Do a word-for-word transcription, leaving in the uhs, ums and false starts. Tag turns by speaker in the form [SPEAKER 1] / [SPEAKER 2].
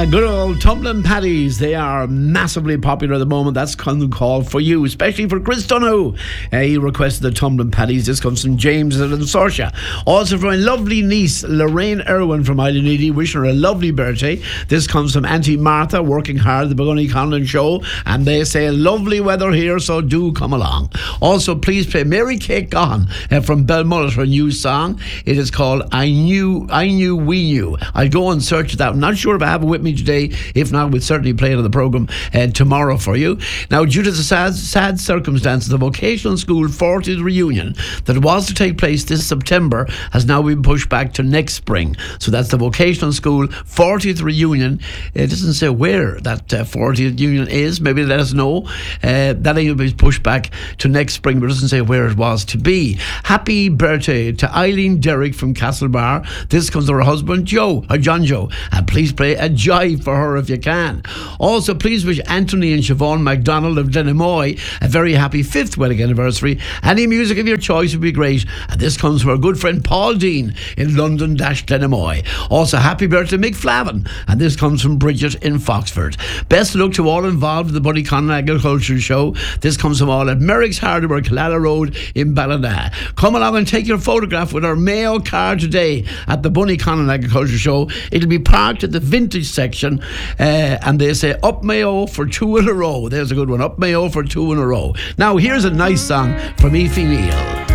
[SPEAKER 1] Ah, good old Tumbling Paddies. They are massively popular at the moment. That's kind of call for you, especially for Chris Donoghue. Uh, he requested the Tumbling Paddies. This comes from James in Sorsha. Also from my lovely niece, Lorraine Irwin from Island Eady, wishing her a lovely birthday. This comes from Auntie Martha, working hard at the Bunny Conlon show. And they say, lovely weather here, so do come along. Also, please play Mary Kate Gahan uh, from Belmullet, her new song. It is called I Knew, I Knew, We Knew. I'll go and search that. I'm not sure if I have it with me today. If not, we'll certainly play it on the programme uh, tomorrow for you. Now, due to the sad, sad circumstances, the vocational school fortieth reunion that was to take place this September has now been pushed back to next spring. So that's the vocational school fortieth reunion. It doesn't say where that uh, fortieth reunion is. Maybe let us know. Uh, that will be pushed back to next spring, but it doesn't say where it was to be. Happy birthday to Eileen Derrick from Castlebar. This comes to her husband Joe, or John Joe, and please play a jive for her if you can. Also, please wish Anthony and Siobhan MacDonald of Glenamoy a very happy fifth wedding anniversary. Any music of your choice would be great. And this comes from our good friend Paul Dean in London Glenamoy. Also, happy birthday Mick Flavin, and this comes from Bridget in Foxford. Best of luck to all involved in the Bunny Conlon Agriculture Show. This comes from all at Merrick's Hardware, Killala Road in Ballina. Come along and take your photograph with our Mayo car today at the Bunny Conlon Agriculture Show. It'll be parked at the vintage section, uh, and they say up Mayo for two in a row. There's a good one, up Mayo for two in a row. Now here's a nice song from Aoife Neal.